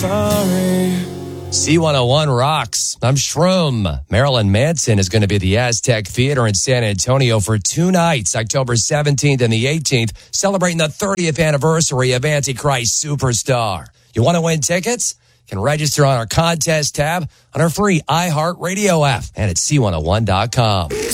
sorry. C101 rocks. I'm Shroom. Marilyn Manson is going to be at the Aztec Theater in San Antonio for 2 nights, October 17th and the 18th, celebrating the 30th anniversary of Antichrist Superstar. You want to win tickets? You can register on our contest tab on our free iHeartRadio app and at C101.com.